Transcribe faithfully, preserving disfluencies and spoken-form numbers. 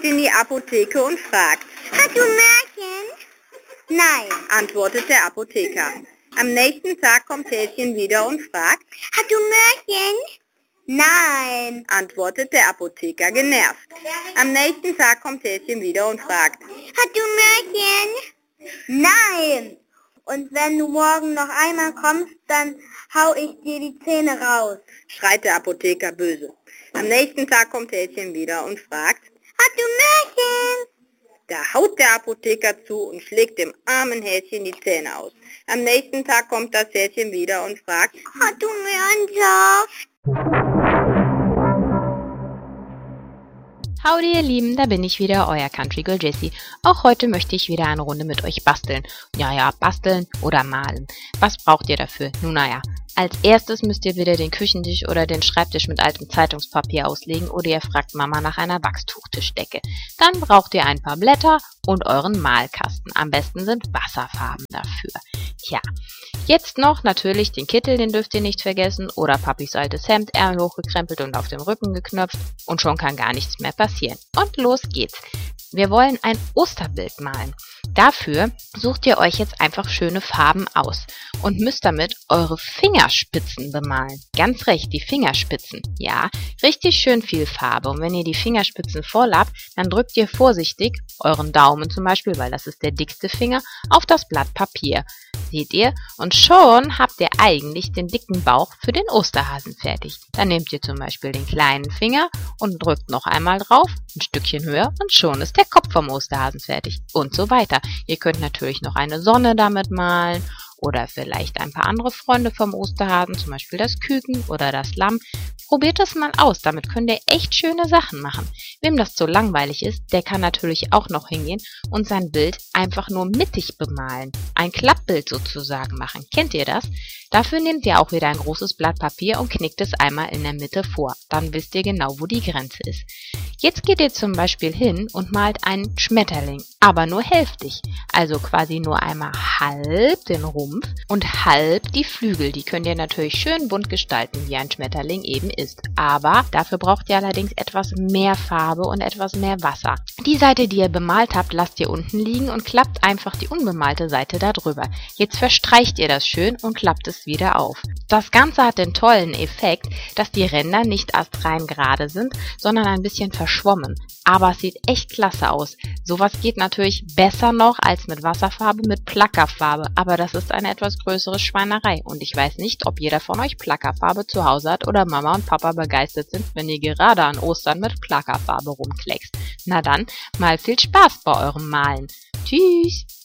geht in die Apotheke und fragt. Hast du Märchen? Nein, antwortet der Apotheker. Am nächsten Tag kommt Häschen wieder und fragt. Hast du Märchen? Nein, antwortet der Apotheker genervt. Am nächsten Tag kommt Häschen wieder und fragt. Hast du Märchen? Nein. Und wenn du morgen noch einmal kommst, dann hau ich dir die Zähne raus, schreit der Apotheker böse. Am nächsten Tag kommt Häschen wieder und fragt. Hast du Märchen? Da haut der Apotheker zu und schlägt dem armen Häschen die Zähne aus. Am nächsten Tag kommt das Häschen wieder und fragt. Hast du Möhrensaft? Howdy ihr Lieben, da bin ich wieder, euer Country Girl Jessie. Auch heute möchte ich wieder eine Runde mit euch basteln. Ja, ja, basteln oder malen. Was braucht ihr dafür? Nun naja, als erstes müsst ihr wieder den Küchentisch oder den Schreibtisch mit altem Zeitungspapier auslegen oder ihr fragt Mama nach einer Wachstuchtischdecke. Dann braucht ihr ein paar Blätter und euren Malkasten. Am besten sind Wasserfarben dafür. Tja, jetzt noch natürlich den Kittel, den dürft ihr nicht vergessen, oder Papis altes Hemd, Ärmel hochgekrempelt und auf dem Rücken geknöpft und schon kann gar nichts mehr passieren. Und los geht's. Wir wollen ein Osterbild malen. Dafür sucht ihr euch jetzt einfach schöne Farben aus und müsst damit eure Fingerspitzen bemalen. Ganz recht, die Fingerspitzen. Ja, richtig schön viel Farbe. Und wenn ihr die Fingerspitzen voll habt, dann drückt ihr vorsichtig euren Daumen zum Beispiel, weil das ist der dickste Finger, auf das Blatt Papier. Seht ihr? Und schon habt ihr eigentlich den dicken Bauch für den Osterhasen fertig. Dann nehmt ihr zum Beispiel den kleinen Finger und drückt noch einmal drauf, ein Stückchen höher und schon ist der Kopf vom Osterhasen fertig und so weiter. Ihr könnt natürlich noch eine Sonne damit malen oder vielleicht ein paar andere Freunde vom Osterhasen, zum Beispiel das Küken oder das Lamm. Probiert das mal aus, damit könnt ihr echt schöne Sachen machen. Wem das zu langweilig ist, der kann natürlich auch noch hingehen und sein Bild einfach nur mittig bemalen. Ein Klappbild sozusagen machen. Kennt ihr das? Dafür nehmt ihr auch wieder ein großes Blatt Papier und knickt es einmal in der Mitte vor. Dann wisst ihr genau, wo die Grenze ist. Jetzt geht ihr zum Beispiel hin und malt einen Schmetterling, aber nur hälftig. Also quasi nur einmal halb den Rumpf und halb die Flügel. Die könnt ihr natürlich schön bunt gestalten, wie ein Schmetterling eben ist. Aber dafür braucht ihr allerdings etwas mehr Farbe und etwas mehr Wasser. Die Seite, die ihr bemalt habt, lasst ihr unten liegen und klappt einfach die unbemalte Seite da drüber. Jetzt verstreicht ihr das schön und klappt es wieder auf. Das Ganze hat den tollen Effekt, dass die Ränder nicht astrein gerade sind, sondern ein bisschen verschwommen. Aber es sieht echt klasse aus. Sowas geht natürlich besser noch als mit Wasserfarbe, mit Plackerfarbe. Aber das ist eine etwas größere Schweinerei. Und ich weiß nicht, ob jeder von euch Plackerfarbe zu Hause hat oder Mama und Papa begeistert sind, wenn ihr gerade an Ostern mit Plackerfarbe rumkleckst. Na dann, mal viel Spaß bei eurem Malen. Tschüss!